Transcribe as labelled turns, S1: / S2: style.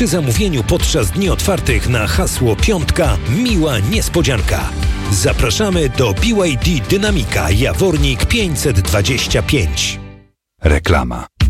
S1: Przy zamówieniu podczas dni otwartych na hasło Piątka miła niespodzianka. Zapraszamy do BYD Dynamika Jawornik 525.
S2: Reklama.